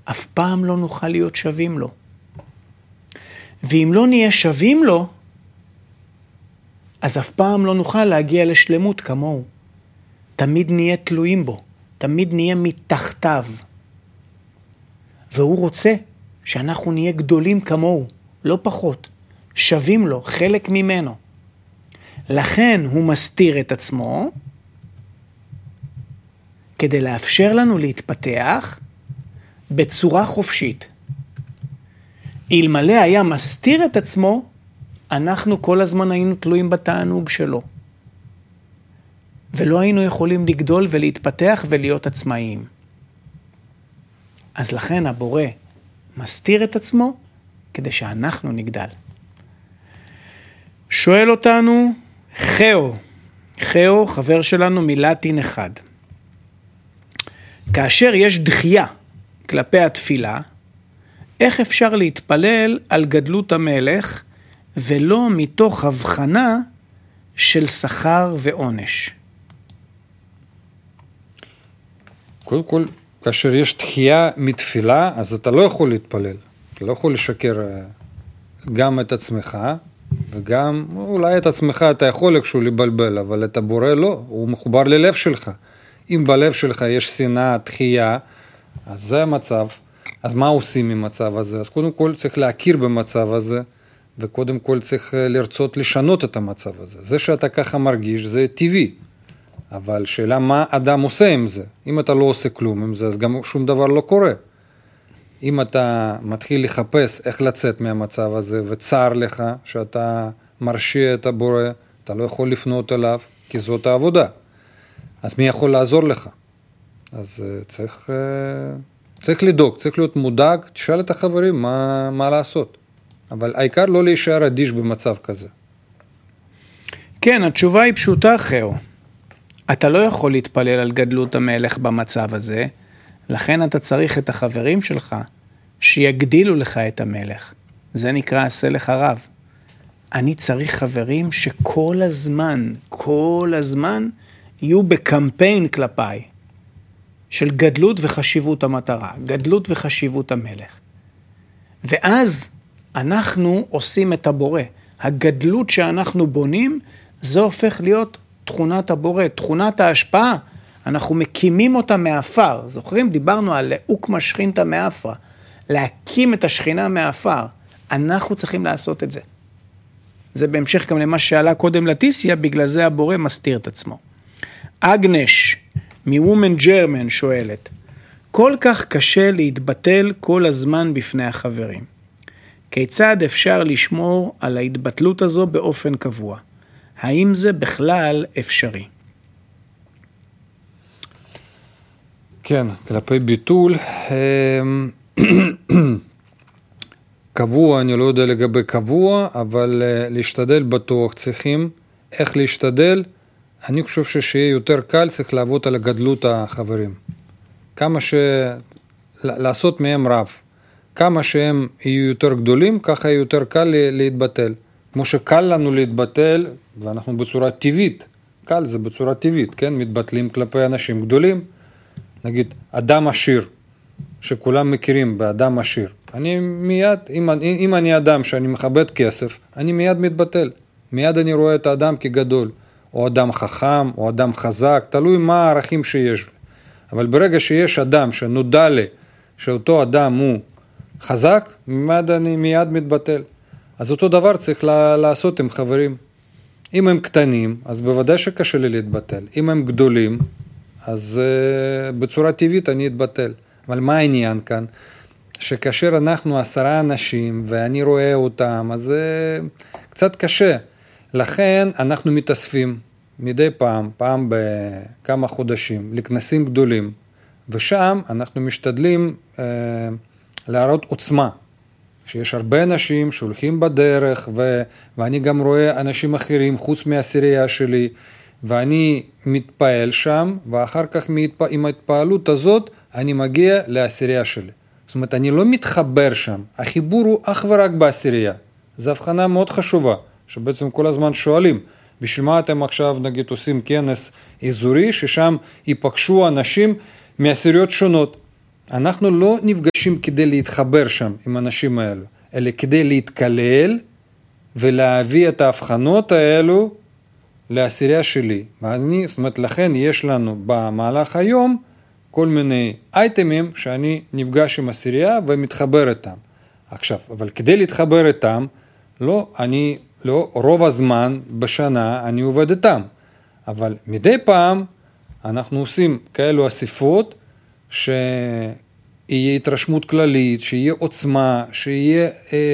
אף פעם לא נוכל להיות שווים לו. ואם לא נהיה שווים לו, אז אף פעם לא נוכל להגיע לשלמות כמוהו. תמיד נהיה תלויים בו, תמיד נהיה מתחתיו. והוא רוצה שאנחנו נהיה גדולים כמוהו, לא פחות, שווים לו, חלק ממנו. לכן הוא מסתיר את עצמו, כדי לאפשר לנו להתפתח בצורה חופשית. אלמלא היה מסתיר את עצמו, אנחנו כל הזמן היינו תלויים בתענוג שלו. ולא היינו יכולים לגדול ולהתפתח ולהיות עצמאיים. אז לכן הבורא מסתיר את עצמו כדי שאנחנו נגדל. שואל אותנו חאו, חבר שלנו מלטין אחד. כאשר יש דחייה כלפי התפילה, איך אפשר להתפלל על גדלות המלך ולא מתוך הבחנה של שכר ועונש? קודם כל, כאשר יש דחייה מתפילה, אז אתה לא יכול להתפלל. אתה לא יכול לשקר גם את עצמך, וגם אולי את עצמך אתה יכול איכשהו לבלבל, אבל את הבורא לא, הוא מחובר ללב שלך. אם בלב שלך יש שנאה, דחייה, אז זה המצב. אז מה עושים עם המצב הזה? אז קודם כל צריך להכיר במצב הזה, וקודם כל צריך לרצות לשנות את המצב הזה. זה שאתה ככה מרגיש, זה טבעי. אבל שאלה מה אדם עושה עם זה. אם אתה לא עושה כלום עם זה, אז גם שום דבר לא קורה. אם אתה מתחיל לחפש איך לצאת מהמצב הזה, וצער לך שאתה מרשיע את הבורא, אתה לא יכול לפנות אליו, כי זאת העבודה. אז מי יכול לעזור לך? אז צריך לדאוג, צריך להיות מודאג, תשאל את החברים מה לעשות. אבל העיקר לא להישאר אדיש במצב כזה. כן, התשובה היא פשוטה, חאו. אתה לא יכול להתפלל על גדלות המלך במצב הזה, לכן אתה צריך את החברים שלך שיגדילו לך את המלך. זה נקרא עשה לך רב. אני צריך חברים שכל הזמן יהיו בקמפיין כלפיי, של גדלות וחשיבות המטרה, גדלות וחשיבות המלך. ואז אנחנו עושים את הבורא. הגדלות שאנחנו בונים, זה הופך להיות תכונת הבורא, תכונת ההשפעה. אנחנו מקימים אותה מאפר. זוכרים? דיברנו על לעוקמה שכינתא מאפרא. להקים את השכינה מאפר. אנחנו צריכים לעשות את זה. זה בהמשך גם למה שעלה קודם לטיסיה, בגלל זה הבורא מסתיר את עצמו. אגנש, מוומן ג'רמן, שואלת, כל כך קשה להתבטל כל הזמן בפני החברים. כיצד אפשר לשמור על ההתבטלות הזו באופן קבוע? האם זה בכלל אפשרי? כן, כלפי ביטול, קבוע, אני לא יודע לגבי קבוע, אבל להשתדל בטוח צריכים. איך להשתדל? אני חושב שיהיה יותר קל, צריך לעבוד על הגדלות החברים. לעשות מהם רב. כמה שהם יהיו יותר גדולים, ככה יהיה יותר קל להתבטל. כמו שקל לנו להתבטל, ואנחנו בצורה טבעית, קל זה בצורה טבעית, כן? מתבטלים כלפי אנשים גדולים. נגיד, אדם עשיר, שכולם מכירים באדם עשיר. אני מיד, אם אני אדם שאני מכבד כסף, אני מיד מתבטל. מיד אני רואה את האדם כגדול. או אדם חכם, או אדם חזק, תלוי מה הערכים שיש. אבל ברגע שיש אדם שנודע לי, שאותו אדם הוא חזק, אני מיד מתבטל. אז אותו דבר צריך לעשות עם חברים. אם הם קטנים, אז בוודאי שקשה לי להתבטל. אם הם גדולים, אז בצורה טבעית אני אתבטל. אבל מה העניין כאן? שכאשר אנחנו 10 אנשים ואני רואה אותם, אז זה קצת קשה. לכן אנחנו מתאספים מדי פעם בכמה חודשים, לכנסים גדולים. ושם אנחנו משתדלים להראות עוצמה. שיש הרבה אנשים שהולכים בדרך, ואני גם רואה אנשים אחרים חוץ מהעשירייה שלי, ואני מתפעל שם, ואחר כך עם ההתפעלות הזאת, אני מגיע לעשירייה שלי. זאת אומרת, אני לא מתחבר שם. החיבור הוא אך ורק בעשירייה. זו הבחנה מאוד חשובה, שבעצם כל הזמן שואלים, בשביל מה אתם עכשיו, נגיד, עושים כנס אזורי, ששם ייפגשו אנשים מעשיריות שונות. אנחנו לא נפגשים כדי להתחבר שם עם האנשים האלו, אלא כדי להתקלל ולהביא את ההבחנות האלו לעשירייה שלי. זאת אומרת, לכן יש לנו במהלך היום כל מיני אייטמים שאני נפגש עם עשירייה ומתחבר איתם. עכשיו, אבל כדי להתחבר איתם, רוב הזמן בשנה אני עובד איתם. אבל מדי פעם אנחנו עושים כאלו אסיפות שיהיה התרשמות כללית, שיהיה עוצמה, שיהיה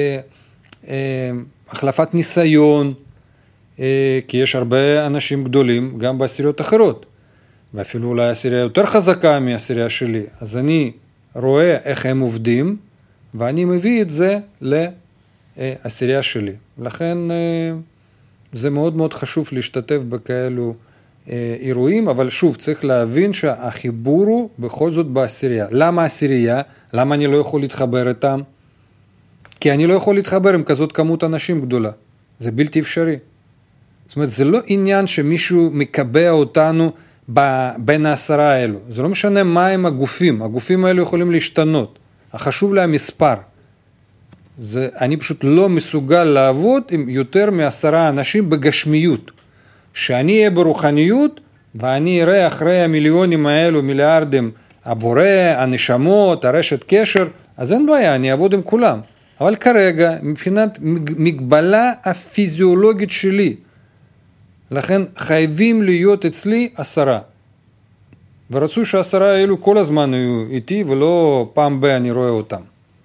החלפת ניסיון, כי יש הרבה אנשים גדולים גם בעשיריות אחרות, ואפילו אולי עשירייה יותר חזקה מהעשירייה שלי. אז אני רואה איך הם עובדים, ואני מביא את זה לעשירייה שלי. לכן זה מאוד מאוד חשוב להשתתף בכאלו אירועים, אבל שוב, צריך להבין שהחיבור הוא בכל זאת בעשירייה. למה עשירייה? למה אני לא יכול להתחבר איתם? כי אני לא יכול להתחבר עם כזאת כמות אנשים גדולה. זה בלתי אפשרי. זאת אומרת, זה לא עניין שמישהו מקבע אותנו בין העשרה האלו. זה לא משנה מה הם הגופים. הגופים האלו יכולים להשתנות. החשוב לה המספר. אני פשוט לא מסוגל לעבוד עם יותר מ10 אנשים בגשמיות. שאני אהיה ברוחניות, ואני אראה אחרי המיליונים האלו, מיליארדים, הבורא, הנשמות, הרשת קשר, אז אין בעיה, אני אעבוד עם כולם. אבל כרגע, מבחינת מגבלה הפיזיולוגית שלי, לכן חייבים להיות אצלי 10. ורצו ש10 האלו כל הזמן היו איתי, ולא פעם בה אני רואה אותם.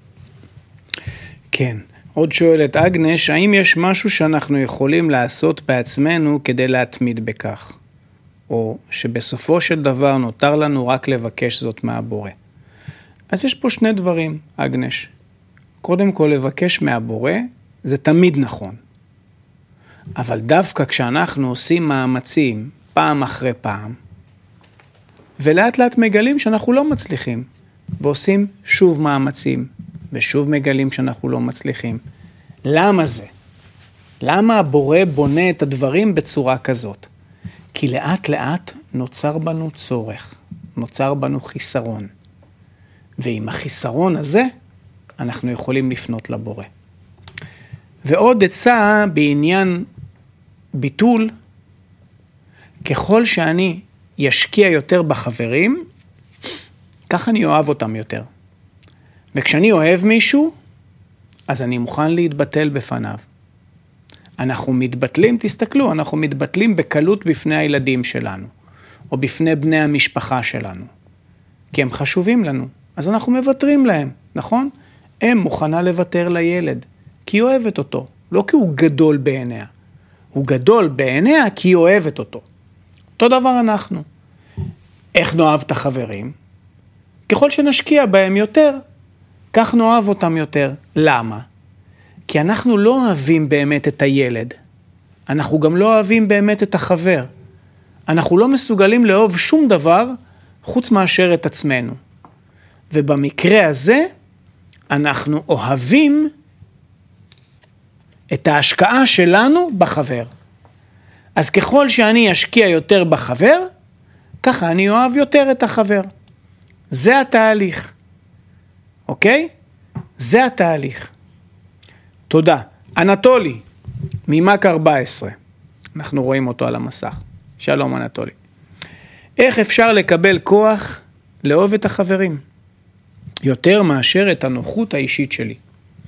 כן. עוד שואלת אגנש, האם יש משהו שאנחנו יכולים לעשות בעצמנו כדי להתמיד בכך? או שבסופו של דבר נותר לנו רק לבקש זאת מהבורא? אז יש פה שני דברים, אגנש. קודם כל, לבקש מהבורא זה תמיד נכון. אבל דווקא כשאנחנו עושים מאמצים פעם אחרי פעם, ולאט לאט מגלים שאנחנו לא מצליחים, ועושים שוב מאמצים, ושוב מגלים שאנחנו לא מצליחים. למה זה? למה הבורא בונה את הדברים בצורה כזאת? כי לאט לאט נוצר בנו צורך, נוצר בנו חיסרון. ועם החיסרון הזה, אנחנו יכולים לפנות לבורא. ועוד עצה בעניין ביטול, ככל שאני ישקיע יותר בחברים, כך אני אוהב אותם יותר. וכשאני אוהב מישהו, אז אני מוכן להתבטל בפניו. אנחנו מתבטלים, תסתכלו, אנחנו מתבטלים בקלות בפני הילדים שלנו, או בפני בני המשפחה שלנו. כי הם חשובים לנו, אז אנחנו מוותרים להם, נכון? הם מוכנה לוותר לילד, כי היא אוהבת אותו, לא כי הוא גדול בעיניה. הוא גדול בעיניה כי היא אוהבת אותו. אותו דבר אנחנו. איך נאהב את החברים? ככל שנשקיע בהם יותר, כך נאהב אותם יותר. למה? כי אנחנו לא אוהבים באמת את הילד. אנחנו גם לא אוהבים באמת את החבר. אנחנו לא מסוגלים לאהוב שום דבר חוץ מאשר את עצמנו. ובמקרה הזה, אנחנו אוהבים את ההשקעה שלנו בחבר. אז ככל שאני אשקיע יותר בחבר, ככה אני אוהב יותר את החבר. זה התהליך. אוקיי? זה התהליך. תודה. אנטולי, ממק 14. אנחנו רואים אותו על המסך. שלום אנטולי. איך אפשר לקבל כוח לאהוב את החברים? יותר מאשר את הנוחות האישית שלי.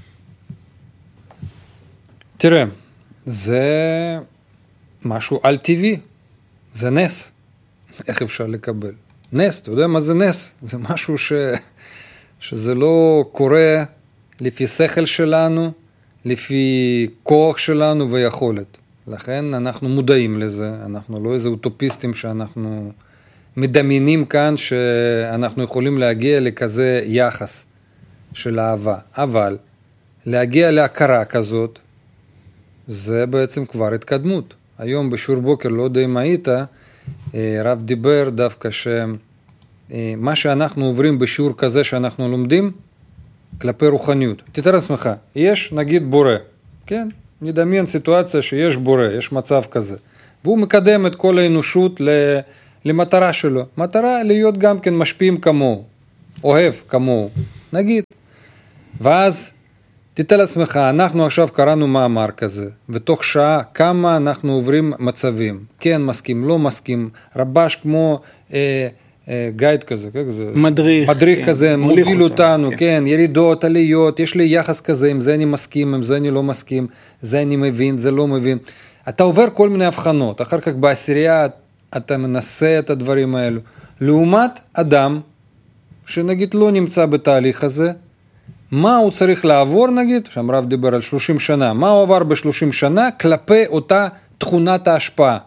תראה, זה משהו על טבעי. זה נס. איך אפשר לקבל? נס, אתה יודע מה זה נס? זה משהו שזה לא קורה לפי שכל שלנו, לפי כוח שלנו ויכולת. לכן אנחנו מודעים לזה, אנחנו לא איזה אוטופיסטים שאנחנו מדמיינים כאן שאנחנו יכולים להגיע לכזה יחס של אהבה. אבל להגיע להכרה כזאת, זה בעצם כבר התקדמות. היום בשיעור בוקר, לא יודע אם היית, רב דיבר דווקא שמה שאנחנו עוברים בשיעור כזה שאנחנו לומדים, כלפי רוחניות. תתאר לעצמך, יש נגיד בורא, כן? נדמיין סיטואציה שיש בורא, יש מצב כזה. והוא מקדם את כל האנושות למטרה שלו. מטרה להיות גם כן משפיעים כמוהו. אוהב כמוהו, נגיד. ואז תתאר לעצמך, אנחנו עכשיו קראנו מאמר כזה, ותוך שעה כמה אנחנו עוברים מצבים, כן מסכים, לא מסכים, רבש כמו גייד כזה, מדריך כן, כזה, מוביל אותנו, כן. כן, ירידות, עליות, יש לי יחס כזה, עם זה אני מסכים, עם זה אני לא מסכים, זה אני מבין, זה לא מבין. אתה עובר כל מיני הבחנות, אחר כך בעשירייה אתה מנסה את הדברים האלו. לעומת אדם, שנגיד לא נמצא בתהליך הזה, מה הוא צריך לעבור נגיד, שם רב דיבר על 30 שנה, מה הוא עבר ב-30 שנה כלפי אותה תכונת ההשפעה?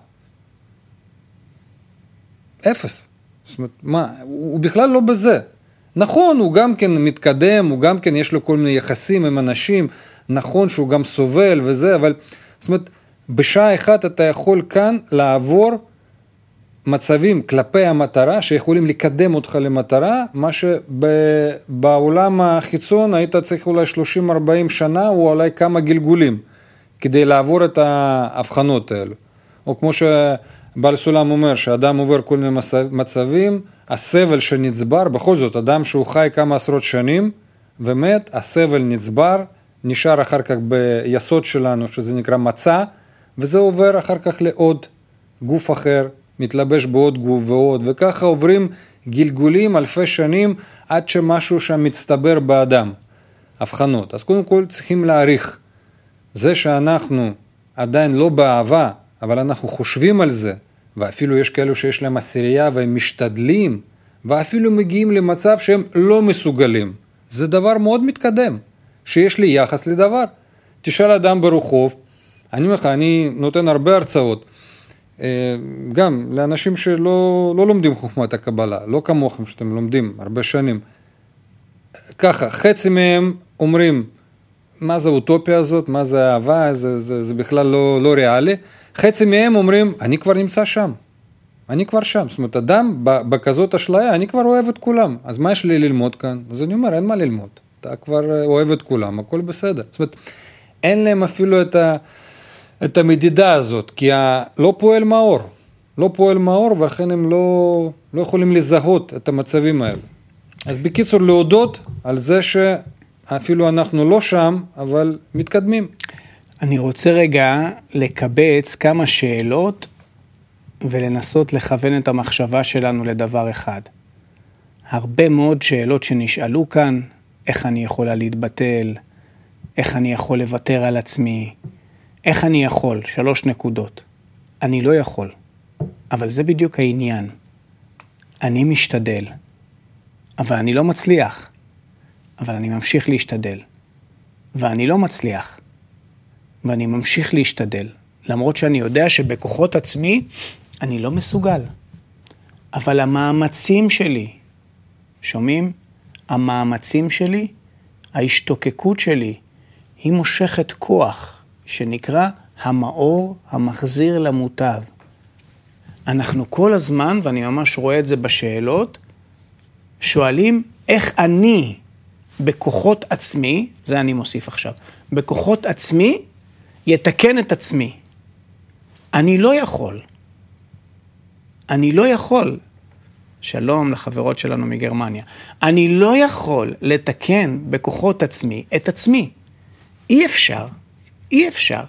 אפס. זאת אומרת, מה, הוא בכלל לא בזה. נכון, הוא גם כן מתקדם, הוא גם כן יש לו כל מיני יחסים עם אנשים, נכון שהוא גם סובל וזה, אבל זאת אומרת, בשעה אחת אתה יכול כאן לעבור מצבים כלפי המטרה שיכולים לקדם אותך למטרה, מה שבעולם החיצון היית צריך אולי 30-40 שנה או אולי כמה גלגולים כדי לעבור את ההבחנות האלו. או כמו שבעל סולם אומר, שאדם עובר כל מיני מצבים, הסבל שנצבר, בכל זאת אדם שהוא חי כמה עשרות שנים ומת, הסבל נצבר, נשאר אחר כך ביסוד שלנו שזה נקרא מצע, וזה עובר אחר כך לעוד גוף אחר, מתלבש בעוד גוף ועוד, וככה עוברים גלגולים אלפי שנים עד שמשהו שם מצטבר באדם, הבחנות. אז קודם כל צריכים להעריך. זה שאנחנו עדיין לא באהבה, אבל אנחנו חושבים על זה, ואפילו יש כאלו שיש להם עשירייה והם משתדלים, ואפילו מגיעים למצב שהם לא מסוגלים. זה דבר מאוד מתקדם, שיש לי יחס לדבר. תשאל אדם ברחוב, אני נותן הרבה הרצאות, גם לאנשים שלא לומדים חוכמת הקבלה, לא כמוכם שאתם לומדים הרבה שנים. ככה, חצי מהם אומרים, מה זה האוטופיה הזאת, מה זה האהבה, זה בכלל לא ריאלי. חצי מהם אומרים, אני כבר נמצא שם, אני כבר שם. זאת אומרת, אדם בכזאת אשליה, אני כבר אוהב את כולם. אז מה יש לי ללמוד כאן? אז אני אומר, אין מה ללמוד. אתה כבר אוהב את כולם, הכל בסדר. זאת אומרת, אין להם אפילו את המדידה הזאת, כי לא פועל מאור, ולכן הם לא יכולים לזהות את המצבים האלה. אז בקיצור, להודות על זה שאפילו אנחנו לא שם, אבל מתקדמים. אני רוצה רגע לקבץ כמה שאלות, ולנסות לכוון את המחשבה שלנו לדבר אחד. הרבה מאוד שאלות שנשאלו כאן, איך אני יכולה להתבטל, איך אני יכול לוותר על עצמי, איך אני יכול? 3 נקודות. אני לא יכול, אבל זה בדיוק העניין. אני משתדל, אבל אני לא מצליח, אבל אני ממשיך להשתדל. ואני לא מצליח, ואני ממשיך להשתדל, למרות שאני יודע שבכוחות עצמי אני לא מסוגל. אבל המאמצים שלי, שומעים? המאמצים שלי, ההשתוקקות שלי, היא מושכת כוח, שנקרא המאור המחזיר למוטב. אנחנו כל הזמן, ואני ממש רואה את זה בשאלות, שואלים איך אני בכוחות עצמי, זה אני מוסיף עכשיו, בכוחות עצמי יתקן את עצמי. אני לא יכול. שלום לחברות שלנו מגרמניה. אני לא יכול לתקן בכוחות עצמי את עצמי. אי אפשר.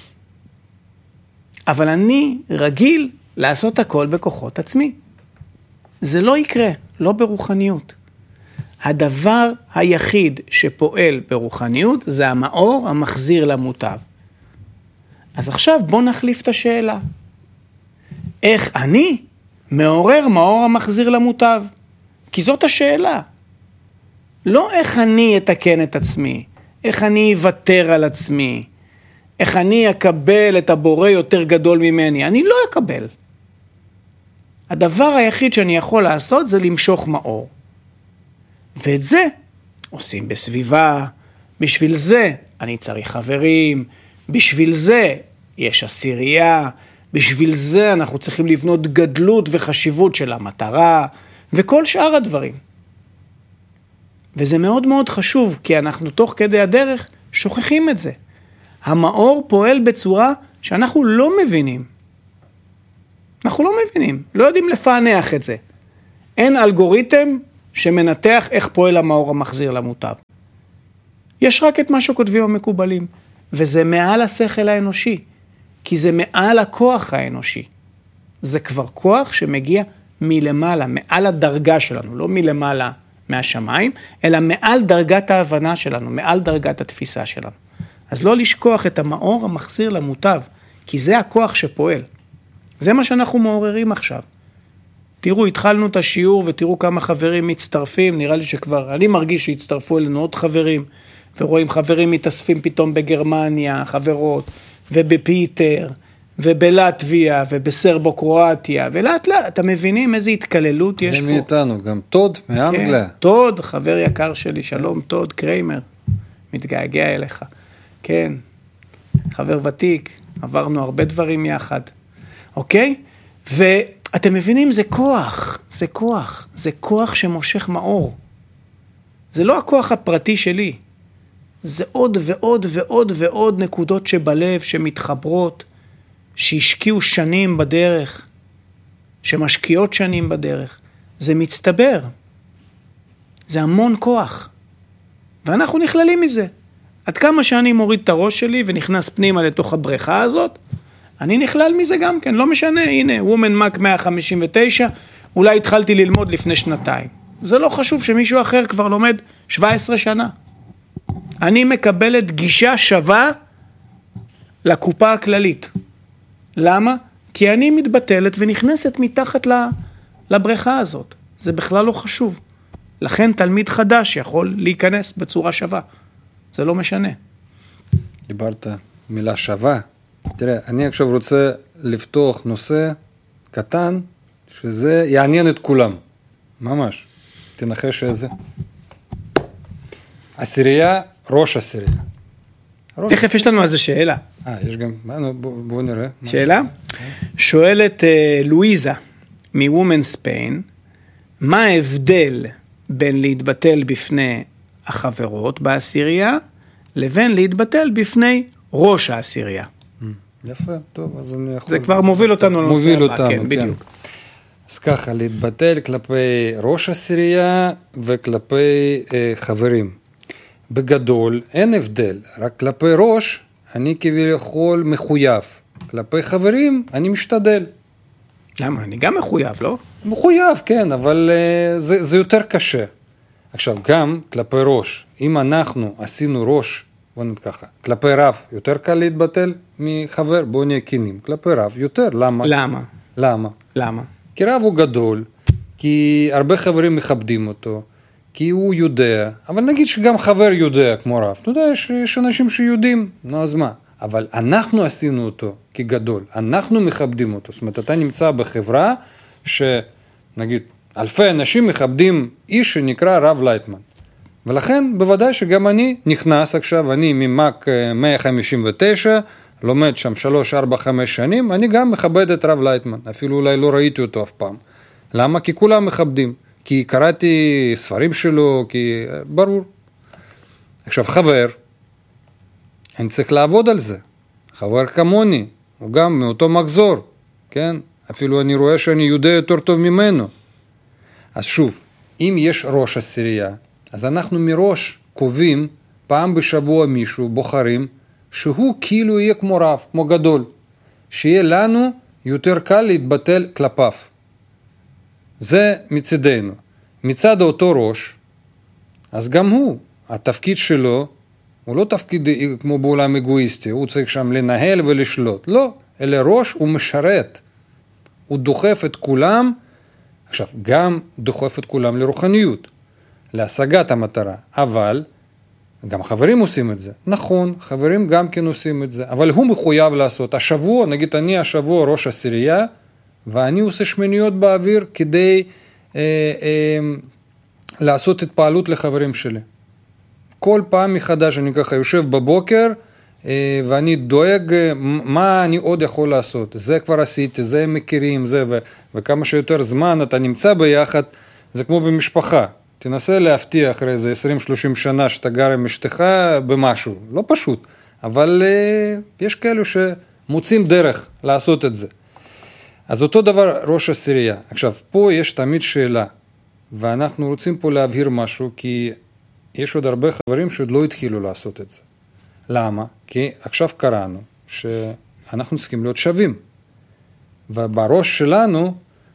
אבל אני רגיל לעשות הכל בכוחות עצמי. זה לא יקרה, לא ברוחניות. הדבר היחיד שפועל ברוחניות זה המאור המחזיר למוטב. אז עכשיו בוא נחליף את השאלה. איך אני מעורר מאור המחזיר למוטב? כי זאת השאלה. לא איך אני אתקן את עצמי, איך אני אוותר על עצמי, איך אני אקבל את הבורא יותר גדול ממני. אני לא אקבל. הדבר היחיד שאני יכול לעשות זה למשוך מאור. ואת זה עושים בסביבה. בשביל זה אני צריך חברים. בשביל זה יש עשירייה. בשביל זה אנחנו צריכים לבנות גדלות וחשיבות של המטרה. וכל שאר הדברים. וזה מאוד מאוד חשוב, כי אנחנו תוך כדי הדרך שוכחים את זה. המאור פועל בצורה שאנחנו לא מבינים. לא יודעים לפענח את זה. אין אלגוריתם שמנתח איך פועל המאור המחזיר למוטב. יש רק את מה שכותבים המקובלים, וזה מעל השכל האנושי, כי זה מעל הכוח האנושי. זה כבר כוח שמגיע מלמעלה, מעל הדרגה שלנו, לא מלמעלה מהשמיים, אלא מעל דרגת ההבנה שלנו, מעל דרגת התפיסה שלנו. אז לא לשכוח את המאור המחזיר למוטב, כי זה הכוח שפועל. זה מה שאנחנו מעוררים עכשיו. תראו, התחלנו את השיעור ותראו כמה חברים מצטרפים, נראה לי שכבר, אני מרגיש שהצטרפו אלינו עוד חברים, ורואים חברים מתאספים פתאום בגרמניה, חברות, ובפיטר, ובלטביה, ובסרבו קרואטיה, ולאט לאט, אתם מבינים איזה התקללות יש פה. מאיתנו, גם תוד מאנגליה. כן, תוד, חבר יקר שלי, שלום תוד, קריימר, מתגעגע אליך. כן, חבר ותיק, עברנו הרבה דברים יחד, אוקיי? ואתם מבינים, זה כוח, זה כוח, זה כוח שמושך מאור. זה לא הכוח הפרטי שלי, זה עוד ועוד ועוד ועוד נקודות שבלב, שמתחברות, שהשקיעו שנים בדרך, שמשקיעות שנים בדרך. זה מצטבר, זה המון כוח, ואנחנו נכללים מזה. עד כמה שאני מוריד את הראש שלי ונכנס פנימה לתוך הבריכה הזאת, אני נכלל מזה גם כן, לא משנה, הנה, וומן מק 159, אולי התחלתי ללמוד לפני שנתיים. זה לא חשוב שמישהו אחר כבר לומד 17 שנה. אני מקבלת גישה שווה לקופה הכללית. למה? כי אני מתבטלת ונכנסת מתחת לבריכה הזאת. זה בכלל לא חשוב. לכן תלמיד חדש יכול להיכנס בצורה שווה. זה לא משנה. דיברת מילה שווה. תראה, אני עכשיו רוצה לפתוח נושא קטן, שזה יעניין את כולם. ממש. תנחש איזה. עשירייה, ראש עשירייה. תכף יש לנו איזו שאלה. יש גם, בואו נראה. שאלה? שואלת לואיזה, מוומן ספיין, מה ההבדל בין להתבטל בפני החברות בעשירייה, לבין להתבטל בפני ראש העשירייה? יפה, טוב, אז אני יכול... זה כבר מוביל אותנו לנושא מוביל הבא, אותנו, כן, בדיוק. אז ככה, להתבטל כלפי ראש העשירייה וכלפי חברים. בגדול, אין הבדל, רק כלפי ראש אני כביכול מחויב. כלפי חברים אני משתדל. למה? אני גם מחויב, לא? מחויב, כן, אבל זה יותר קשה. עכשיו, גם כלפי ראש, אם אנחנו עשינו ראש, בוא נגיד ככה, כלפי רב יותר קל להתבטל מחבר, בוא נהיה כנים. כלפי רב יותר, למה? למה? כי רב הוא גדול, כי הרבה חברים מכבדים אותו, כי הוא יודע, אבל נגיד שגם חבר יודע כמו רב, אתה יודע, יש אנשים שיודעים, נו אז מה? אבל אנחנו עשינו אותו כגדול, אנחנו מכבדים אותו, זאת אומרת, אתה נמצא בחברה שנגיד, אלפי אנשים מכבדים איש שנקרא רב לייטמן, ולכן בוודאי שגם אני נכנס עכשיו, אני ממק 159, לומד שם 3, 4, 5 שנים, אני גם מכבד את רב לייטמן, אפילו אולי לא ראיתי אותו אף פעם. למה? כי כולם מכבדים. כי קראתי ספרים שלו, כי ברור. עכשיו חבר, אני צריך לעבוד על זה. חבר כמוני, הוא גם מאותו מחזור, כן? אפילו אני רואה שאני יודע יותר טוב ממנו. אז שוב, אם יש ראש עשירייה, אז אנחנו מראש קובעים פעם בשבוע מישהו, בוחרים, שהוא כאילו יהיה כמו רב, כמו גדול. שיהיה לנו יותר קל להתבטל כלפיו. זה מצדנו. מצד אותו ראש, אז גם הוא, התפקיד שלו, הוא לא תפקיד כמו בעולם אגואיסטי, הוא צריך שם לנהל ולשלוט. לא, אלא ראש הוא משרת. הוא דוחף את כולם, עכשיו, גם דוחף את כולם לרוחניות, להשגת המטרה. אבל, גם חברים עושים את זה. נכון, חברים גם כן עושים את זה, אבל הוא מחויב לעשות. השבוע, נגיד אני השבוע ראש עשירייה, ואני עושה שמיניות באוויר כדי לעשות התפעלות לחברים שלי. כל פעם מחדש אני ככה יושב בבוקר, ואני דואג מה אני עוד יכול לעשות. זה כבר עשיתי, זה מכירים, זה, וכמה שיותר זמן אתה נמצא ביחד, זה כמו במשפחה. תנסה להבטיח אחרי איזה 20-30 שנה שאתה גר עם אשתך במשהו. לא פשוט, אבל יש כאלו שמוצאים דרך לעשות את זה. אז אותו דבר ראש עשירייה. עכשיו, פה יש תמיד שאלה. ואנחנו רוצים פה להבהיר משהו, כי יש עוד הרבה חברים שעוד לא התחילו לעשות את זה. למה? כי עכשיו קראנו שאנחנו צריכים להיות שווים, ובראש שלנו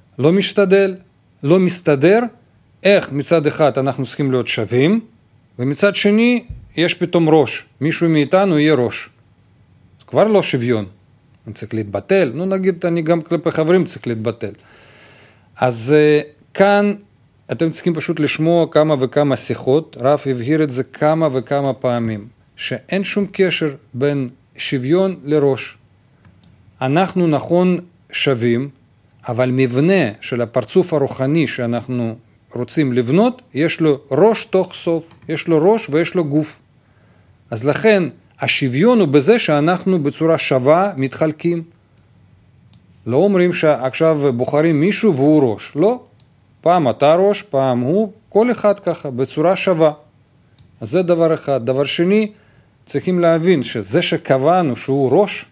לא מסתדר איך מצד אחד אנחנו צריכים להיות שווים, ומצד שני יש פתאום ראש, מישהו מאיתנו יהיה ראש. זה כבר לא שוויון, אני צריך להתבטל, נגיד אני גם כלפי חברים צריך להתבטל. אז כאן אתם צריכים פשוט לשמוע כמה וכמה שיחות, רב הבהיר את זה כמה וכמה פעמים, שאין שום קשר בין שוויון לראש. אנחנו נכון שווים, אבל מבנה של הפרצוף הרוחני שאנחנו רוצים לבנות, יש לו ראש תוך סוף, יש לו ראש ויש לו גוף. אז לכן השוויון הוא בזה שאנחנו בצורה שווה מתחלקים. לא אומרים שעכשיו בוחרים מישהו והוא ראש, לא. פעם אתה ראש, פעם הוא, כל אחד ככה, בצורה שווה. אז זה דבר אחד. דבר שני, צריכים להבין שזה שקבענו שהוא ראש,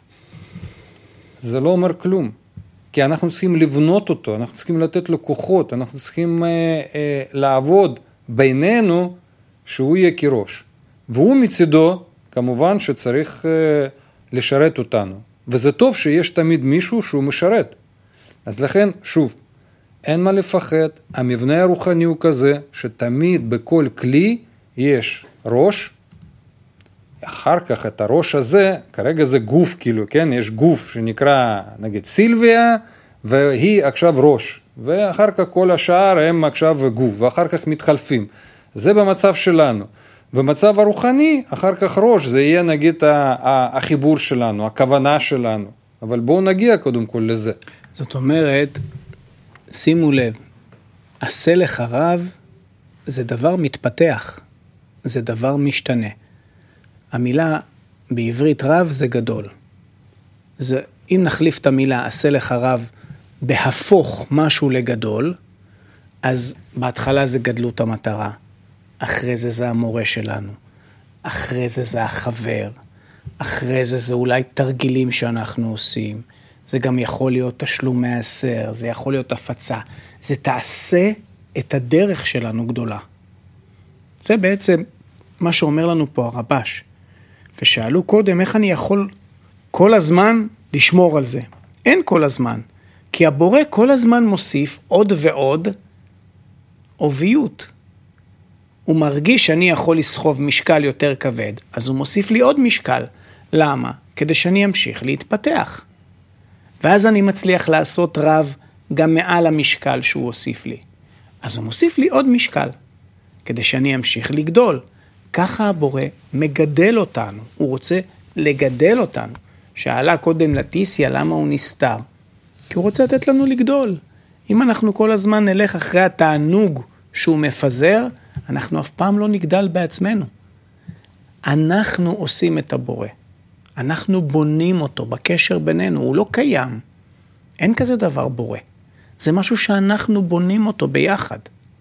זה לא אומר כלום. כי אנחנו צריכים לבנות אותו, אנחנו צריכים לתת לו כוחות, אנחנו צריכים לעבוד בינינו שהוא יהיה כראש. והוא מצידו, כמובן שצריך לשרת אותנו. וזה טוב שיש תמיד מישהו שהוא משרת. אז לכן, שוב, אין מה לפחד, המבנה הרוחני הוא כזה, שתמיד בכל כלי יש ראש, אחר כך את הראש הזה, כרגע זה גוף כאילו, כן? יש גוף שנקרא, נגיד, סילביה, והיא עכשיו ראש, ואחר כך כל השאר הם עכשיו גוף, ואחר כך מתחלפים. זה במצב שלנו. במצב הרוחני, אחר כך ראש, זה יהיה נגיד החיבור שלנו, הכוונה שלנו. אבל בואו נגיע קודם כל לזה. זאת אומרת, שימו לב, עשה לך רב זה דבר מתפתח, זה דבר משתנה. המילה בעברית רב זה גדול. אם נחליף את המילה עשה לך רב בהפוך משהו לגדול, אז בהתחלה זה גדלות המטרה, אחרי זה המורה שלנו, אחרי זה החבר, אחרי זה אולי תרגילים שאנחנו עושים, זה גם יכול להיות תשלום מעשר, זה יכול להיות הפצה, זה תעשה את הדרך שלנו גדולה. זה בעצם מה שאומר לנו פה הרבש. ושאלו קודם איך אני יכול כל הזמן לשמור על זה. אין כל הזמן, כי הבורא כל הזמן מוסיף עוד ועוד עוביות. הוא מרגיש שאני יכול לסחוב משקל יותר כבד, אז הוא מוסיף לי עוד משקל. למה? כדי שאני אמשיך להתפתח. ואז אני מצליח לעשות רב גם מעל המשקל שהוא הוסיף לי. אז הוא מוסיף לי עוד משקל, כדי שאני אמשיך לגדול. ככה הבורא מגדל אותנו, הוא רוצה לגדל אותנו. שאלה קודם לטיסיה למה הוא נסתר, כי הוא רוצה לתת לנו לגדול. אם אנחנו כל הזמן נלך אחרי התענוג שהוא מפזר, אנחנו אף פעם לא נגדל בעצמנו. אנחנו עושים את הבורא, אנחנו בונים אותו בקשר בינינו, הוא לא קיים. אין כזה דבר בורא, זה משהו שאנחנו בונים אותו ביחד.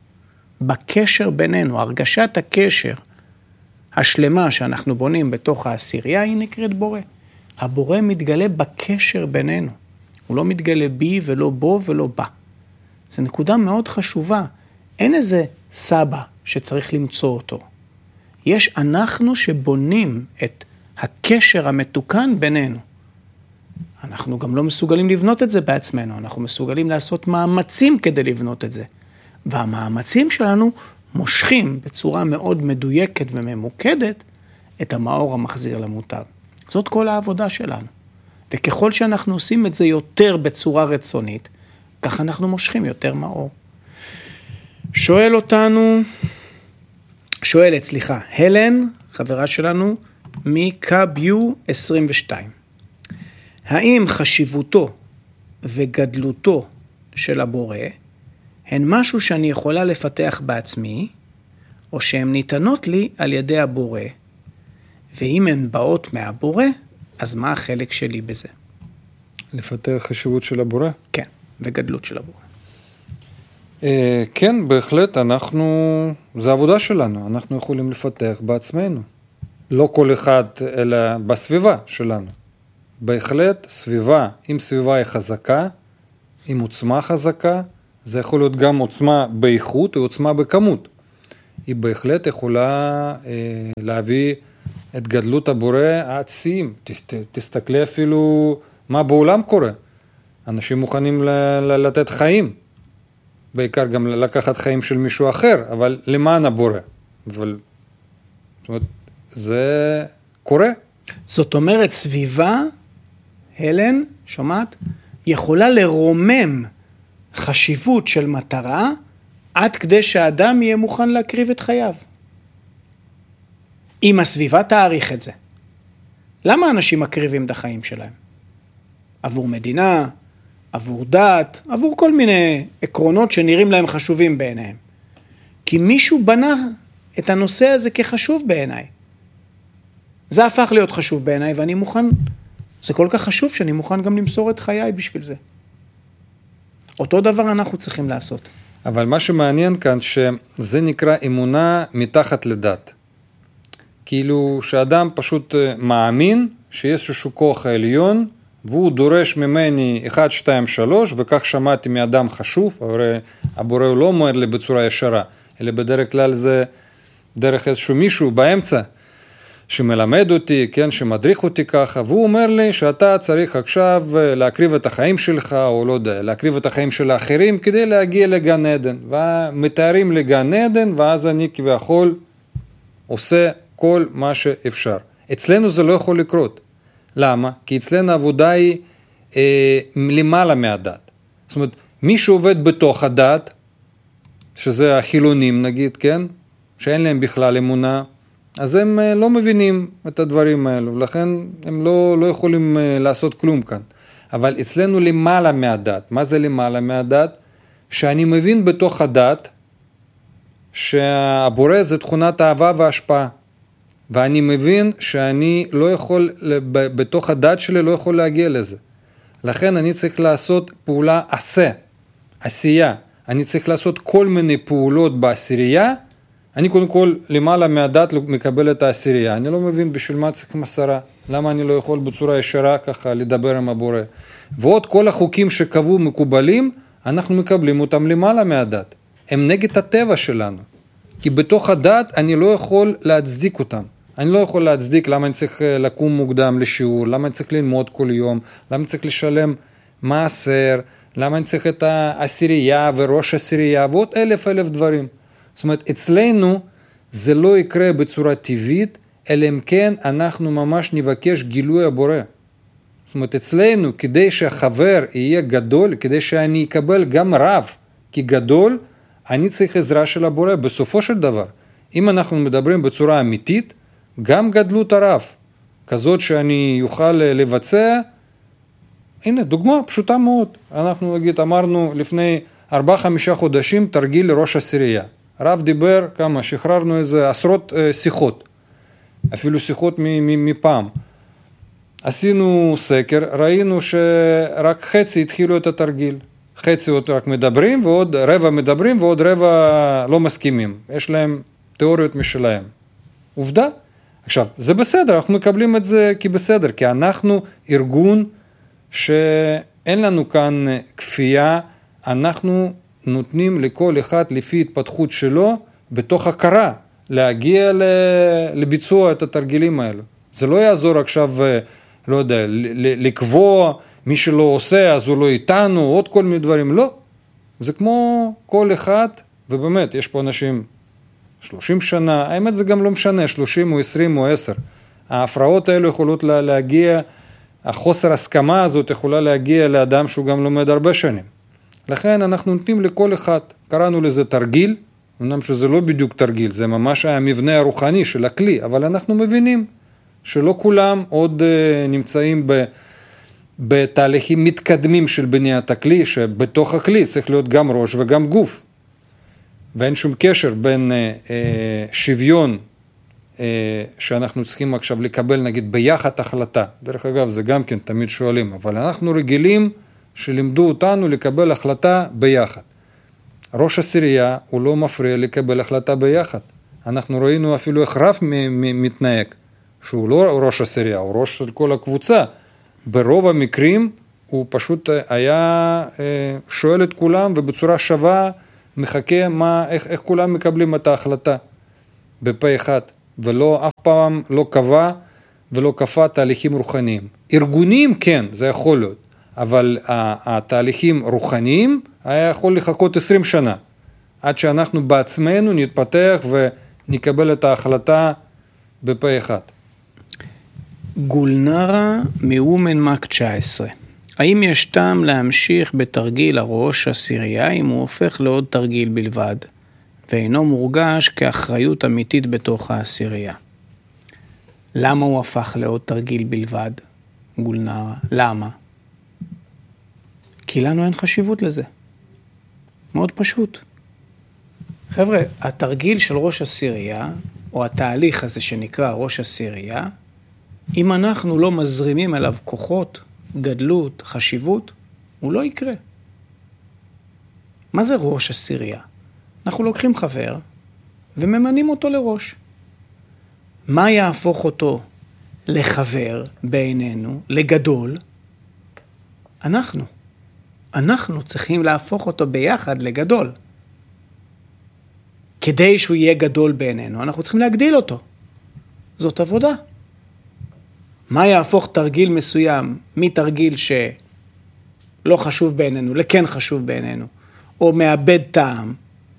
בקשר בינינו, הרגשת הקשר השלמה שאנחנו בונים בתוך העשירייה היא נקראת בורא. הבורא מתגלה בקשר בינינו. הוא לא מתגלה בי ולא בו ולא בה. זו נקודה מאוד חשובה. אין איזה סבא שצריך למצוא אותו. יש אנחנו שבונים את הקשר המתוקן בינינו. אנחנו גם לא מסוגלים לבנות את זה בעצמנו. אנחנו מסוגלים לעשות מאמצים כדי לבנות את זה. והמאמצים שלנו מושכים בצורה מאוד מדויקת וממוקדת את המאור המחזיר למוטב. זאת כל העבודה שלנו. וככל שאנחנו עושים את זה יותר בצורה רצונית, כך אנחנו מושכים יותר מאור. שואלת, הלן, חברה שלנו, מקביו 22. האם חשיבותו וגדלותו של הבורא הן משהו שאני יכולה לפתח בעצמי, או שהן ניתנות לי על ידי הבורא, ואם הן באות מהבורא, אז מה החלק שלי בזה? לפתח חשיבות של הבורא? כן, וגדלות של הבורא. כן, בהחלט, זה העבודה שלנו, אנחנו יכולים לפתח בעצמנו. לא כל אחד, אלא בסביבה שלנו. בהחלט, סביבה, אם סביבה היא חזקה, עם עוצמה חזקה, זה יכול להיות גם עוצמה באיכות או עוצמה בכמות. היא בהחלט יכולה להביא את גדלות הבורא עד שיאים. תסתכלי אפילו מה בעולם קורה. אנשים מוכנים לתת חיים, בעיקר גם לקחת חיים של מישהו אחר, אבל למען הבורא. זאת אומרת, זה קורה. זאת אומרת, סביבה, הלן, שומעת? יכולה לרומם חשיבות של מטרה, עד כדי שהאדם יהיה מוכן להקריב את חייו. אם הסביבה תאריך את זה. למה אנשים מקריבים את החיים שלהם? עבור מדינה, עבור דת, עבור כל מיני עקרונות שנראים להם חשובים בעיניהם. כי מישהו בנה את הנושא הזה כחשוב בעיניי. זה הפך להיות חשוב בעיניי, ואני מוכן, זה כל כך חשוב שאני מוכן גם למסור את חיי בשביל זה. אותו דבר אנחנו צריכים לעשות. אבל מה שמעניין כאן, שזה נקרא אמונה מתחת לדת. כאילו שאדם פשוט מאמין שיש איזשהו כוח העליון, והוא דורש ממני 1, 2, 3, וכך שמעתי מאדם חשוב, הרי הבורא הוא לא אומר לי בצורה ישרה, אלא בדרך כלל זה דרך איזשהו מישהו באמצע, שמלמד אותי, כן, שמדריך אותי ככה, והוא אומר לי שאתה צריך עכשיו להקריב את החיים שלך, או לא יודע, להקריב את החיים של האחרים, כדי להגיע לגן עדן, ומתארים לגן עדן, ואז אני כביכול עושה כל מה שאפשר. אצלנו זה לא יכול לקרות. למה? כי אצלנו העבודה היא למעלה מהדת. זאת אומרת, מי שעובד בתוך הדת, שזה החילונים נגיד, כן? שאין להם בכלל אמונה, אז הם לא מבינים את הדברים האלו, ולכן הם לא יכולים לעשות כלום כאן. אבל אצלנו למעלה מהדת. מה זה למעלה מהדת? שאני מבין בתוך הדת, שהבורא זה תכונת אהבה והשפעה. ואני מבין שאני לא יכול, בתוך הדת שלי לא יכול להגיע לזה. לכן אני צריך לעשות פעולה עשייה. אני צריך לעשות כל מיני פעולות בעשירייה. אני קודם כל למעלה מהדת מקבל את העשירייה. אני לא מבין בשביל מה צריך מסרה. למה אני לא יכול בצורה ישרה ככה לדבר עם הבורא. ועוד כל החוקים שקבעו מקובלים, אנחנו מקבלים אותם למעלה מהדת. הם נגד הטבע שלנו. כי בתוך הדת אני לא יכול להצדיק אותם. אני לא יכול להצדיק למה אני צריך לקום מוקדם לשיעור, למה אני צריך ללמוד כל יום, למה אני צריך לשלם מעשר, למה אני צריך את העשירייה וראש העשירייה ועוד אלף דברים. זאת אומרת, אצלנו זה לא יקרה בצורה טבעית, אלא אם כן אנחנו ממש נבקש גילוי הבורא. זאת אומרת, אצלנו כדי שהחבר יהיה גדול, כדי שאני אקבל גם רב כגדול, אני צריך עזרה של הבורא בסופו של דבר. אם אנחנו מדברים בצורה אמיתית, גם גדלות הרב, כזאת שאני יוכל לבצע, הנה דוגמה פשוטה מאוד. אנחנו נגיד אמרנו לפני 4-5 חודשים תרגיל לראש עשירייה. הרב דיבר כמה, שחררנו איזה עשרות שיחות, אפילו שיחות מפעם. עשינו סקר, ראינו שרק חצי התחילו את התרגיל. חצי עוד רק מדברים, ועוד רבע מדברים, ועוד רבע לא מסכימים. יש להם תיאוריות משלהם. עובדה. עכשיו, זה בסדר, אנחנו מקבלים את זה כבסדר, כי אנחנו ארגון שאין לנו כאן כפייה, אנחנו נותנים לכל אחד לפי התפתחות שלו, בתוך הכרה, להגיע לביצוע את התרגילים האלו. זה לא יעזור עכשיו, לא יודע, לקבוע, מי שלא עושה אז הוא לא איתנו, עוד כל מיני דברים, לא. זה כמו כל אחד, ובאמת, יש פה אנשים 30 שנה, האמת זה גם לא משנה, 30 או 20 או 10. ההפרעות האלו יכולות להגיע, החוסר הסכמה הזאת יכולה להגיע לאדם שהוא גם לומד הרבה שנים. לכן אנחנו נותנים לכל אחד, קראנו לזה תרגיל, אמנם שזה לא בדיוק תרגיל, זה ממש המבנה הרוחני של הכלי, אבל אנחנו מבינים שלא כולם עוד נמצאים בתהליכים מתקדמים של בניית הכלי, שבתוך הכלי צריך להיות גם ראש וגם גוף. ואין שום קשר בין שוויון שאנחנו צריכים עכשיו לקבל נגיד ביחד החלטה. דרך אגב זה גם כן תמיד שואלים, אבל אנחנו רגילים שלימדו אותנו לקבל החלטה ביחד. ראש עשירייה הוא לא מפריע לקבל החלטה ביחד. אנחנו ראינו אפילו איך רב מתנהג, שהוא לא ראש עשירייה, הוא ראש של כל הקבוצה. ברוב המקרים הוא פשוט היה שואל את כולם ובצורה שווה מחכה איך כולם מקבלים את ההחלטה בפה אחד, ולא אף פעם לא קבע ולא כפה תהליכים רוחניים. ארגונים כן, זה יכול להיות, אבל התהליכים רוחניים היה יכול לחכות 20 שנה, עד שאנחנו בעצמנו נתפתח ונקבל את ההחלטה בפה אחד. גולנרה מאומן מק 19. האם יש טעם להמשיך בתרגיל הראש הסירייה אם הוא הופך לעוד תרגיל בלבד, ואינו מורגש כאחריות אמיתית בתוך העשירייה? למה הוא הפך לעוד תרגיל בלבד, גולנרה? למה? כי לנו אין חשיבות לזה. מאוד פשוט. חבר'ה, התרגיל של ראש הסירייה, או התהליך הזה שנקרא ראש הסירייה, אם אנחנו לא מזרימים אליו כוחות, גדלות, חשיבות, הוא לא יקרה. מה זה ראש הסירייה? אנחנו לוקחים חבר וממנים אותו לראש. מה יהפוך אותו לחבר בעינינו, לגדול? אנחנו צריכים להפוך אותו ביחד לגדול. כדי שהוא יהיה גדול בעינינו, אנחנו צריכים להגדיל אותו. זאת עבודה. מה יהפוך תרגיל מסוים מתרגיל שלא חשוב בעינינו, לכן חשוב בעינינו, או מאבד טעם?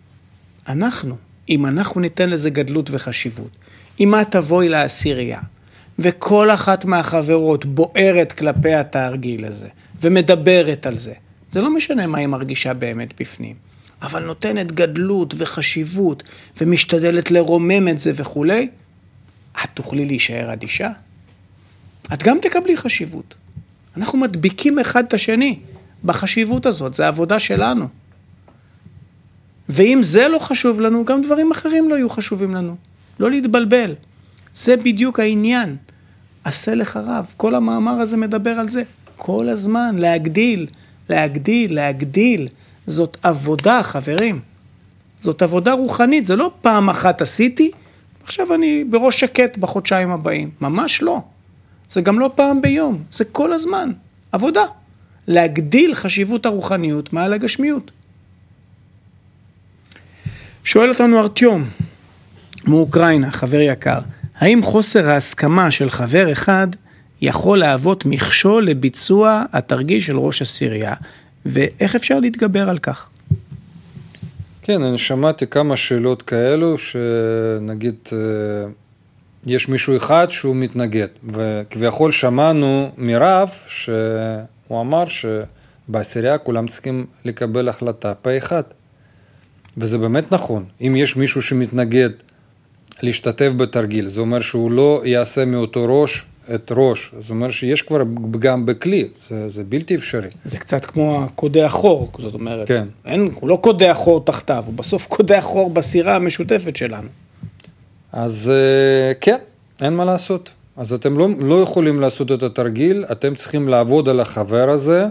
אם אנחנו ניתן לזה גדלות וחשיבות, אם את תבואי לעשירייה, וכל אחת מהחברות בוערת כלפי התרגיל הזה, ומדברת על זה, זה לא משנה מה היא מרגישה באמת בפנים, אבל נותנת גדלות וחשיבות, ומשתדלת לרומם את זה וכו', את תוכלי להישאר אדישה. את גם תקבלי חשיבות. אנחנו מדביקים אחד את השני בחשיבות הזאת, זה העבודה שלנו. ואם זה לא חשוב לנו, גם דברים אחרים לא יהיו חשובים לנו. לא להתבלבל. זה בדיוק העניין. עשה לך רב. כל המאמר הזה מדבר על זה. כל הזמן, להגדיל, להגדיל, להגדיל. זאת עבודה, חברים. זאת עבודה רוחנית. זה לא פעם אחת עשיתי, עכשיו אני בראש שקט בחודשיים הבאים. ממש לא. זה גם לא פעם ביום. זה כל הזמן. עבודה. להגדיל חשיבות הרוחניות מעל הגשמיות. שואל אותנו ארטיום, מאוקראינה, חבר יקר, האם חוסר ההסכמה של חבר אחד יכול להוות מכשול לביצוע התרגיל של ראש הסירייה, ואיך אפשר להתגבר על כך? כן, אני שמעתי כמה שאלות כאלו, שנגיד יש מישהו אחד שהוא מתנגד, וכביכול שמענו מרב שהוא אמר שבעשירייה כולם צריכים לקבל החלטה פה אחד. וזה באמת נכון. אם יש מישהו שמתנגד להשתתף בתרגיל, זה אומר שהוא לא יעשה מאותו ראש את ראש. זה אומר שיש כבר גם בכלי, זה בלתי אפשרי. זה קצת כמו הקודח חור, זאת אומרת. כן. הוא לא קודח חור תחתיו, הוא בסוף קודח חור בסירה המשותפת שלנו. אז כן, אין מה לעשות. אז אתם לא יכולים לעשות את התרגיל, אתם צריכים לעבוד על החבר הזה,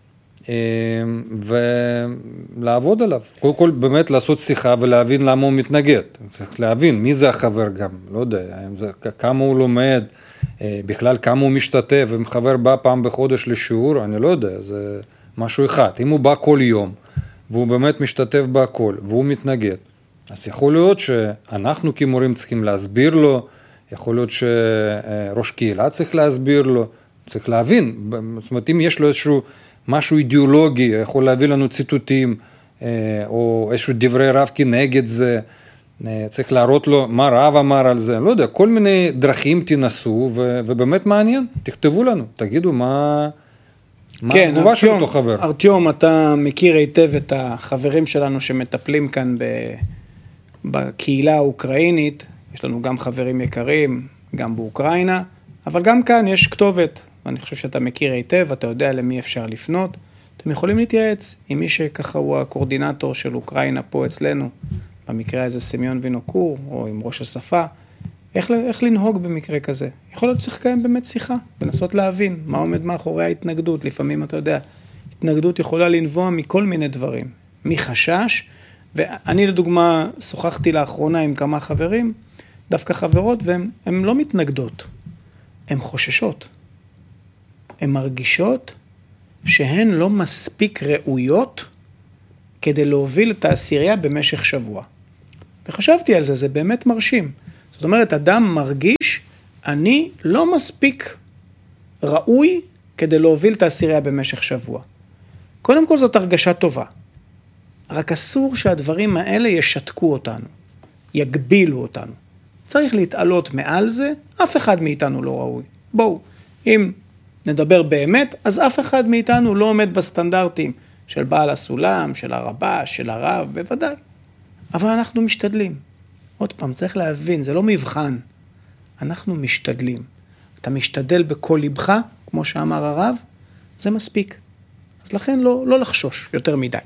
ולעבוד עליו. קודם כל באמת לעשות שיחה ולהבין למה הוא מתנגד. צריך להבין מי זה החבר גם, לא יודע, כמה הוא לומד, בכלל כמה הוא משתתף, אם חבר בא פעם בחודש לשיעור, אני לא יודע, זה משהו אחד. אם הוא בא כל יום, והוא באמת משתתף בהכל, והוא מתנגד, אז יכול להיות שאנחנו כמורים צריכים להסביר לו, יכול להיות שראש קהילה צריך להסביר לו, צריך להבין, זאת אומרת, אם יש לו איזשהו משהו אידיאולוגי, יכול להביא לנו ציטוטים, או איזשהו דברי רב כנגד זה, צריך להראות לו מה רב אמר על זה, לא יודע, כל מיני דרכים תנסו, ובאמת מעניין, תכתבו לנו, תגידו מה התגובה של אותו חבר. ארטיום, אתה מכיר היטב את החברים שלנו שמטפלים כאן בקהילה האוקראינית, יש לנו גם חברים יקרים, גם באוקראינה, אבל גם כאן יש כתובת, ואני חושב שאתה מכיר היטב, אתה יודע למי אפשר לפנות. אתם יכולים להתייעץ עם מי שככה הוא הקורדינטור של אוקראינה פה אצלנו, במקרה הזה סמיון וינוקור, או עם ראש השפה, איך לנהוג במקרה כזה. יכול להיות צריך לקיים באמת שיחה, ונסות להבין מה עומד מאחורי ההתנגדות. לפעמים אתה יודע, התנגדות יכולה לנבוע מכל מיני דברים, מחשש, ואני לדוגמה שוחחתי לאחרונה עם כמה חברים, דווקא חברות, והן לא מתנגדות, הן חוששות. הן מרגישות שהן לא מספיק ראויות כדי להוביל את העשירייה במשך שבוע. וחשבתי על זה, זה באמת מרשים. זאת אומרת, אדם מרגיש, אני לא מספיק ראוי כדי להוביל את העשירייה במשך שבוע. קודם כל זאת הרגשה טובה. רק אסור שהדברים האלה ישתקו אותנו, יגבילו אותנו. צריך להתעלות מעל זה, אף אחד מאיתנו לא ראוי. בואו, אם נדבר באמת, אז אף אחד מאיתנו לא עומד בסטנדרטים של בעל הסולם, של הרבה, של הרב, בוודאי. אבל אנחנו משתדלים. עוד פעם, צריך להבין, זה לא מבחן. אנחנו משתדלים. אתה משתדל בכל ליבך, כמו שאמר הרב, זה מספיק. אז לכן לא לחשוש יותר מדי.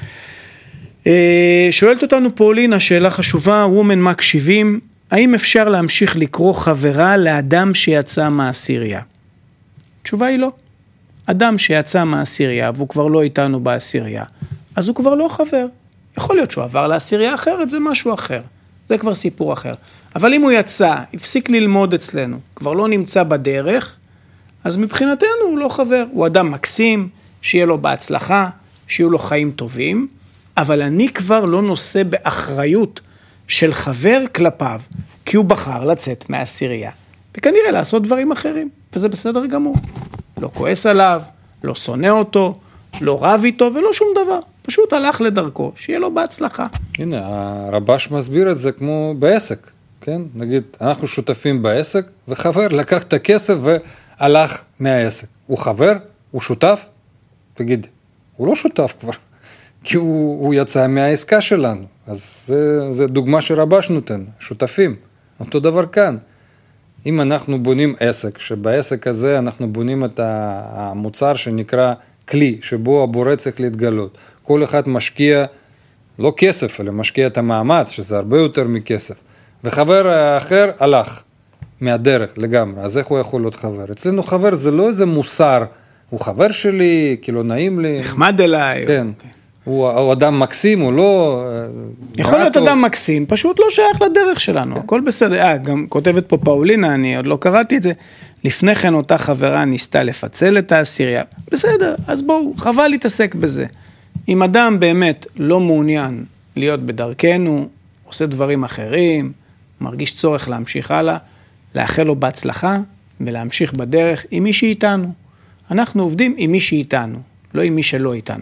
שואלת אותנו פאולינה, שאלה חשובה, וומן מק 70, האם אפשר להמשיך לקרוא חברה לאדם שיצא מהעשירייה? התשובה היא לא. אדם שיצא מהעשירייה, והוא כבר לא איתנו בעשירייה, אז הוא כבר לא חבר. יכול להיות שהוא עבר לעשירייה אחרת, זה משהו אחר. זה כבר סיפור אחר. אבל אם הוא יצא, הפסיק ללמוד אצלנו, כבר לא נמצא בדרך, אז מבחינתנו הוא לא חבר. הוא אדם מקסים, שיהיה לו בהצלחה, שיהיו לו חיים טובים, אבל אני כבר לא נושא באחריות של חבר כלפיו, כי הוא בחר לצאת מהעשירייה. וכנראה לעשות דברים אחרים, וזה בסדר גמור. לא כועס עליו, לא שונא אותו, לא רב איתו ולא שום דבר. פשוט הלך לדרכו, שיהיה לו בהצלחה. הנה, הרבש מסביר את זה כמו בעסק, כן? נגיד, אנחנו שותפים בעסק, וחבר לקח את הכסף והלך מהעסק. הוא חבר? הוא שותף? תגיד, הוא לא שותף כבר, כי הוא יצא מהעסקה שלנו. אז זה דוגמה שרבש נותן, שותפים. אותו דבר כאן. אם אנחנו בונים עסק, שבעסק הזה אנחנו בונים את המוצר שנקרא כלי, שבו הבורא צריך להתגלות. כל אחד משקיע, לא כסף, אלא משקיע את המאמץ, שזה הרבה יותר מכסף. וחבר אחר הלך מהדרך לגמרי. אז איך הוא יכול להיות חבר? אצלנו חבר זה לא איזה מוסר, הוא חבר שלי, כי לא נעים לי. נחמד אליי. כן. הוא אדם מקסים, הוא לא... יכול להיות אדם מקסים, פשוט לא שייך לדרך שלנו, הכל בסדר. גם כותבת פה פאולינה, אני עוד לא קראתי את זה, לפני כן אותה חברה ניסתה לפצל את העשירייה, בסדר, אז בואו, חבל להתעסק בזה. אם אדם באמת לא מעוניין להיות בדרכנו, עושה דברים אחרים, מרגיש צורך להמשיך הלאה, לאחל לו בהצלחה ולהמשיך בדרך עם מי שאיתנו. אנחנו עובדים עם מי שאיתנו, לא עם מי שלא איתנו.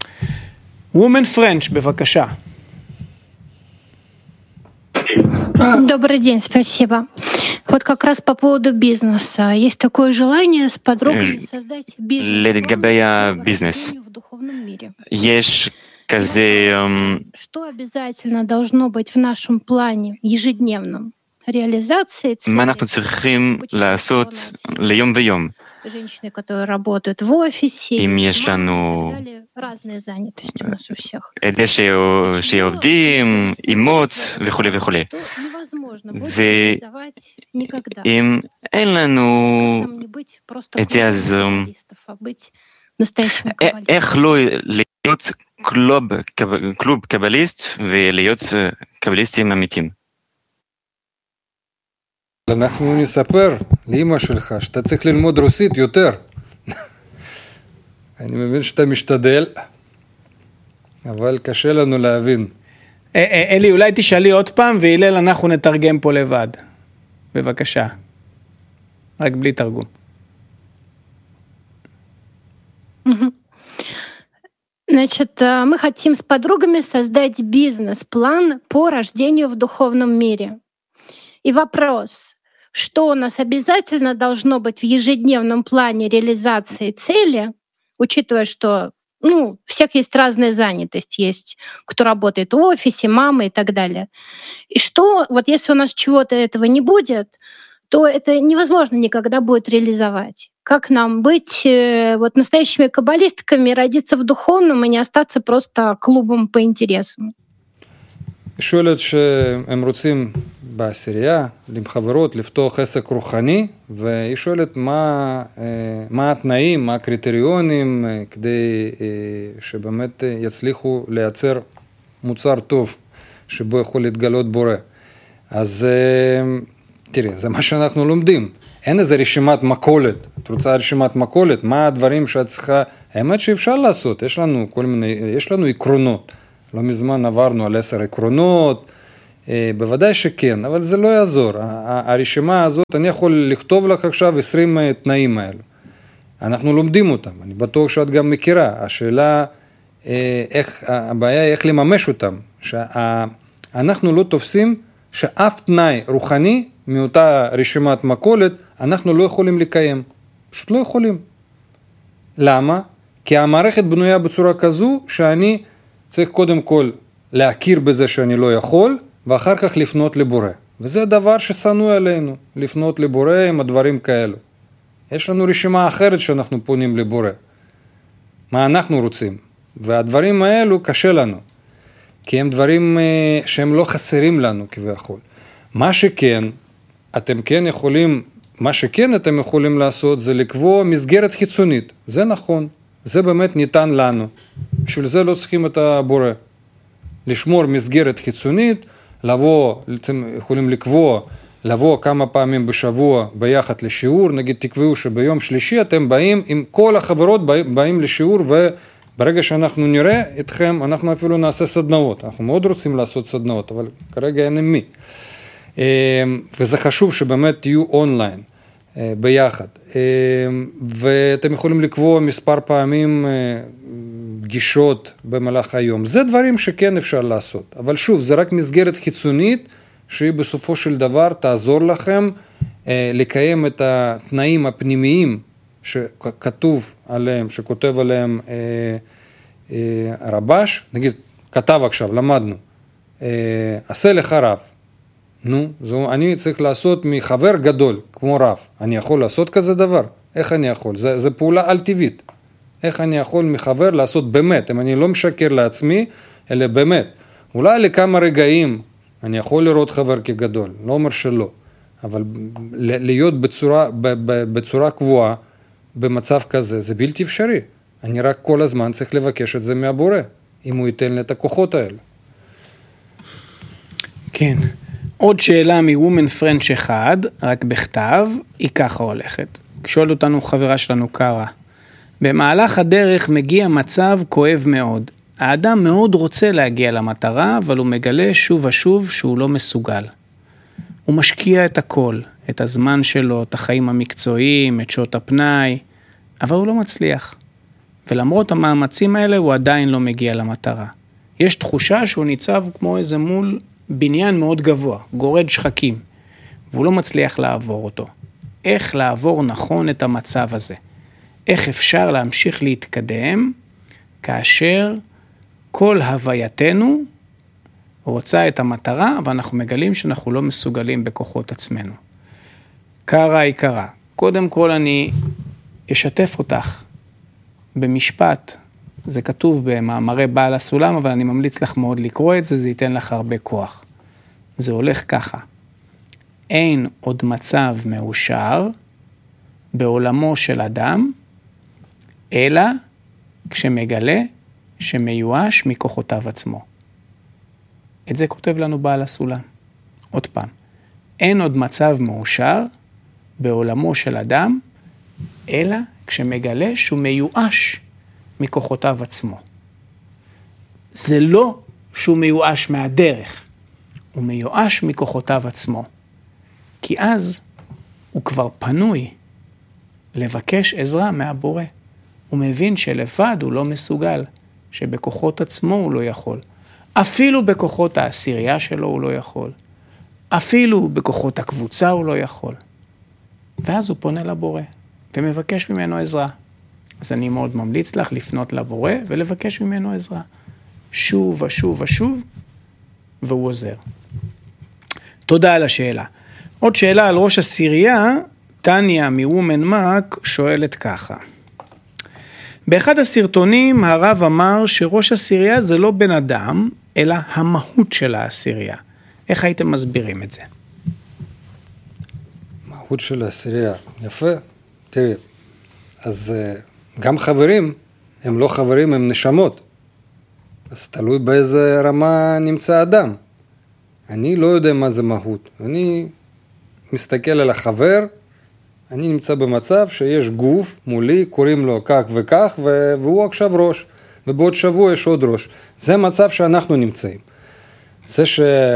Woman French, бывакаша. Добрый день, спасибо. Вот как раз по поводу бизнеса. Есть такое желание с подругами создать бизнес в духовном мире. יש כזה... Что обязательно должно быть в нашем плане ежедневном? Реализации цели. מה אנחנו צריכים לעשות ליום ויום? Женщины, которые работают в офисе, אם יש לנו... разные занятости у нас у всех. אלה שעובדים, אימות וכו' וכו'. ואם אין לנו את זה, אז איך לא להיות קלוב קבליסט ולהיות קבליסטים אמיתיים? אנחנו נספר לאמא שלך שאתה צריך ללמוד רוסית יותר. אני מבין שאתה משתדל, אבל קשה לנו להבין. אלי, אולי תשאלי עוד פעם, והילל אנחנו נתרגם פה לבד. בבקשה. רק בלי תרגום. Значит, мы хотим с подругами создать бизнес-план по рождению в духовном мире. И вопрос, что у нас обязательно должно быть в ежедневном плане реализации цели, учитывая, что у всех есть разная занятость, есть кто работает в офисе, мама и так далее. И что, вот если у нас чего-то этого не будет, то это невозможно никогда будет реализовать. Как нам быть вот настоящими каббалистками, родиться в духовном и не остаться просто клубом по интересам? שואלת שהם רוצים בעשירייה, עם חברות, לפתוח עסק רוחני, והיא שואלת מה התנאים, מה הקריטריונים, כדי שבאמת יצליחו לייצר מוצר טוב, שבו יכול להתגלות בורא. אז תראי, זה מה שאנחנו לומדים. אין איזה רשימת מכולת. את רוצה רשימת מכולת? מה הדברים שאת צריכה? האמת שאפשר לעשות. יש לנו עקרונות. לא מזמן עברנו על 10 עקרונות. בוודאי שכן, אבל זה לא יעזור. הרשימה הזאת, אני יכול לכתוב לך עכשיו 20 תנאים האלו. אנחנו לומדים אותם. אני בטוח שאת גם מכירה. השאלה, הבעיה היא איך לממש אותם. אנחנו לא תופסים שאף תנאי רוחני מאותה רשימת מכולת, אנחנו לא יכולים לקיים. פשוט לא יכולים. למה? כי המערכת בנויה בצורה כזו שאני צריך קודם כל להכיר בזה שאני לא יכול, ואחר כך לפנות לבורא. וזה הדבר ששנוא עלינו, לפנות לבורא עם הדברים כאלו. יש לנו רשימה אחרת שאנחנו פונים לבורא. מה אנחנו רוצים? והדברים האלו קשה לנו. כי הם דברים שהם לא חסרים לנו כביכול. מה שכן אתם יכולים לעשות זה לקבוע מסגרת חיצונית. זה נכון, זה באמת ניתן לנו. בשביל זה לא צריכים את הבורא. לשמור מסגרת חיצונית, יכולים לבוא כמה פעמים בשבוע ביחד לשיעור, נגיד תקבעו שביום שלישי אתם באים עם כל החברות באים לשיעור ברגע שאנחנו נראה אתכם, אנחנו אפילו נעשה סדנאות. אנחנו מאוד רוצים לעשות סדנאות, אבל כרגע אין עם מי. וזה חשוב שבאמת תהיו אונליין ביחד. ואתם יכולים לקבוע מספר פעמים פגישות במהלך היום. זה דברים שכן אפשר לעשות. אבל שוב, זה רק מסגרת חיצונית, שהיא בסופו של דבר תעזור לכם לקיים את התנאים הפנימיים שכתוב עליהם, שכותב עליהם הרבש, נגיד, כתב עכשיו, למדנו, עשה לך רב. אני צריך לעשות מחבר גדול, כמו רב. אני יכול לעשות כזה דבר? איך אני יכול? זה פעולה על טבעית. איך אני יכול מחבר לעשות באמת, אם אני לא משקר לעצמי, אלא באמת. אולי לכמה רגעים אני יכול לראות חבר כגדול, לא אומר שלא, אבל להיות בצורה קבועה, במצב כזה, זה בלתי אפשרי. אני רק כל הזמן צריך לבקש את זה מהבורא, אם הוא ייתן לי את הכוחות האלה. כן. עוד שאלה מוומן פרנץ' אחד, רק בכתב, היא ככה הולכת. שואל אותנו חברה שלנו קרה. במהלך הדרך מגיע מצב כואב מאוד. האדם מאוד רוצה להגיע למטרה, אבל הוא מגלה שוב ושוב שהוא לא מסוגל. הוא משקיע את הכל, את הזמן שלו, את החיים המקצועיים, את שעות הפנאי, אבל הוא לא מצליח. ולמרות המאמצים האלה הוא עדיין לא מגיע למטרה. יש תחושה שהוא ניצב כמו איזה מול בניין מאוד גבוה, גורד שחקים, והוא לא מצליח לעבור אותו. איך לעבור נכון את המצב הזה? איך אפשר להמשיך להתקדם כאשר כל הווייתנו רוצה את המטרה, ואנחנו מגלים שאנחנו לא מסוגלים בכוחות עצמנו. קרה היקרה, קודם כל אני אשתף אותך במשפט, זה כתוב במאמרי בעל הסולם, אבל אני ממליץ לך מאוד לקרוא את זה, זה ייתן לך הרבה כוח. זה הולך ככה, אין עוד מצב מאושר בעולמו של אדם, אלא כשמגלה שמיואש מכוחותיו עצמו. את זה כותב לנו בעל הסולם. עוד פעם, אין עוד מצב מאושר בעולמו של אדם, אלא כשמגלה שהוא מיואש מכוחותיו עצמו. זה לא שהוא מיואש מהדרך, הוא מיואש מכוחותיו עצמו. כי אז הוא כבר פנוי לבקש עזרה מהבורא. הוא מבין שלבד הוא לא מסוגל, שבכוחות עצמו הוא לא יכול. אפילו בכוחות העשירייה שלו הוא לא יכול. אפילו בכוחות הקבוצה הוא לא יכול. ואז הוא פונה לבורא ומבקש ממנו עזרה. אז אני מאוד ממליץ לך לפנות לבורא ולבקש ממנו עזרה. שוב ושוב ושוב, והוא עוזר. תודה על השאלה. עוד שאלה על ראש עשירייה, טניה מוומן מק שואלת ככה. באחד הסרטונים הרב אמר שראש עשירייה זה לא בן אדם, אלא המהות של העשירייה. איך הייתם מסבירים את זה? מהות של העשירייה, יפה. תראי, אז גם חברים, הם לא חברים, הם נשמות. אז תלוי באיזה רמה נמצא אדם. אני לא יודע מה זה מהות. אני מסתכל על החבר, אני נמצא במצב שיש גוף מולי, קוראים לו כך וכך, והוא עכשיו ראש, ובעוד שבוע יש עוד ראש. זה מצב שאנחנו נמצאים. זה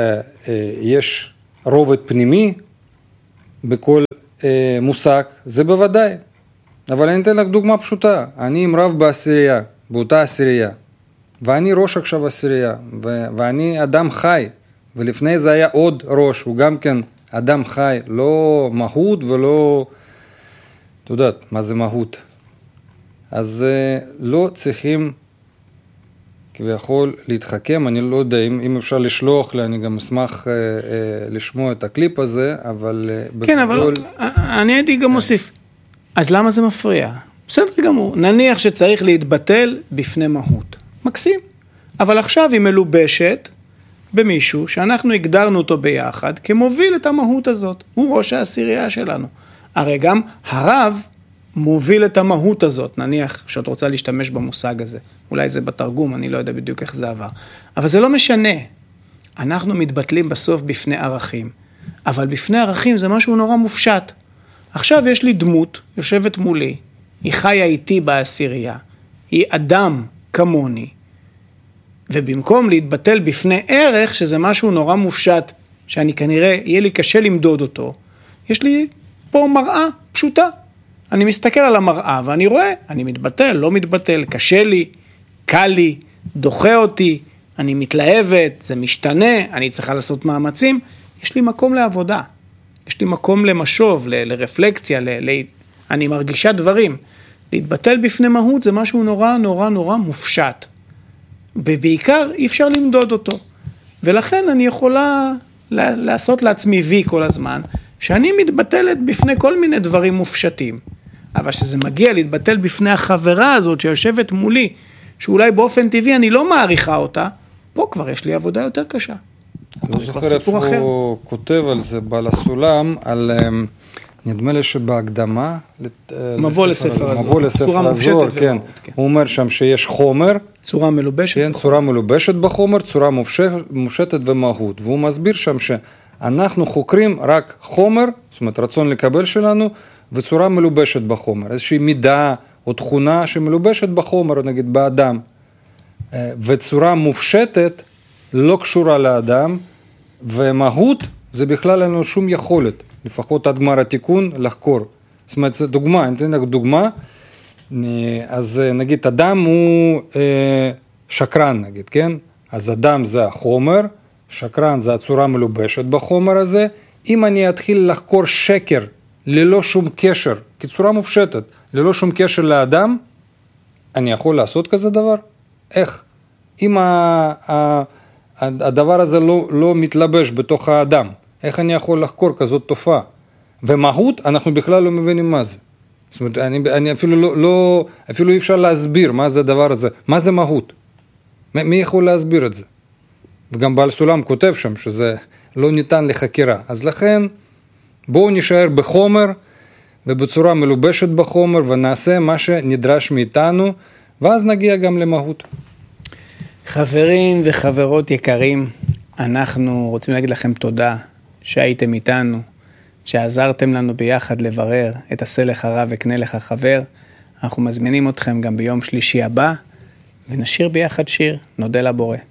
שיש רובד פנימי בכל מושג, זה בוודאי. אבל אני אתן לך דוגמה פשוטה. אני עם רב בעשירייה, באותה עשירייה, ואני ראש עכשיו עשירייה, ואני אדם חי, ולפני זה היה עוד ראש, הוא גם כן אדם חי, לא מהות ולא, אתה יודעת, מה זה מהות. אז לא צריכים כביכול להתחכם, אני לא יודע, אם אפשר לשלוח לי, אני גם אשמח לשמוע את הקליפ הזה, אבל כן, אבל אני הייתי גם מוסיף. אז למה זה מפריע? בסדר גמור, נניח שצריך להתבטל בפני מהות. מקסים. אבל עכשיו היא מלובשת במישהו שאנחנו הגדרנו אותו ביחד כמוביל את המהות הזאת. הוא ראש העשירייה שלנו. הרי גם הרב מוביל את המהות הזאת, נניח שאת רוצה להשתמש במושג הזה. אולי זה בתרגום, אני לא יודע בדיוק איך זה עבר. אבל זה לא משנה. אנחנו מתבטלים בסוף בפני ערכים. אבל בפני ערכים זה משהו נורא מופשט. עכשיו יש לי דמות, יושבת מולי, היא חיה איתי בעשירייה, היא אדם כמוני, ובמקום להתבטל בפני ערך, שזה משהו נורא מופשט, שאני כנראה, יהיה לי קשה למדוד אותו, יש לי פה מראה פשוטה. אני מסתכל על המראה ואני רואה, אני מתבטל, לא מתבטל, קשה לי, קל לי, דוחה אותי, אני מתלהבת, זה משתנה, אני צריכה לעשות מאמצים, יש לי מקום לעבודה. יש לי מקום למשוב, לרפלקציה, אני מרגישה דברים. להתבטל בפני מהות זה משהו נורא נורא נורא מופשט. ובעיקר אי אפשר למדוד אותו. ולכן אני יכולה לעשות לעצמי וי כל הזמן, שאני מתבטלת בפני כל מיני דברים מופשטים. אבל שזה מגיע להתבטל בפני החברה הזאת שיושבת מולי, שאולי באופן טבעי אני לא מעריכה אותה, פה כבר יש לי עבודה יותר קשה. אני לא זוכר איפה הוא כותב על זה, בעל הסולם, על נדמה לי שבהקדמה, מבוא לספר הזוהר. מבוא לספר הזוהר, כן. הוא אומר שם שיש חומר. צורה מלובשת. כן, צורה מלובשת בחומר, צורה מופשטת ומהות. והוא מסביר שם שאנחנו חוקרים רק חומר, זאת אומרת רצון לקבל שלנו, וצורה מלובשת בחומר. איזושהי מידה או תכונה שמלובשת בחומר, נגיד באדם. וצורה מופשטת לא קשורה לאדם, ומהות זה בכלל אין לו שום יכולת, לפחות עד גמר התיקון, לחקור. זאת אומרת, זה דוגמה, אני אתן לך דוגמה, אז נגיד אדם הוא שקרן, נגיד, כן? אז אדם זה החומר, שקרן זה הצורה מלובשת בחומר הזה, אם אני אתחיל לחקור שקר ללא שום קשר, כצורה מופשטת, ללא שום קשר לאדם, אני יכול לעשות כזה דבר? איך? אם הדבר הזה לא מתלבש בתוך האדם, איך אני יכול לחקור כזאת תופעה? ומהות, אנחנו בכלל לא מבינים מה זה. זאת אומרת, אני אפילו אי אפשר להסביר מה זה הדבר הזה, מה זה מהות? מי יכול להסביר את זה? וגם בעל סולם כותב שם שזה לא ניתן לחקירה. אז לכן, בואו נשאר בחומר, ובצורה מלובשת בחומר, ונעשה מה שנדרש מאיתנו, ואז נגיע גם למהות. חברים וחברות יקרים, אנחנו רוצים להגיד לכם תודה שהייתם איתנו, שעזרתם לנו ביחד לברר את עשה לך רב וקנה לך חבר. אנחנו מזמינים אתכם גם ביום שלישי הבא, ונשיר ביחד שיר, נודה לבורא.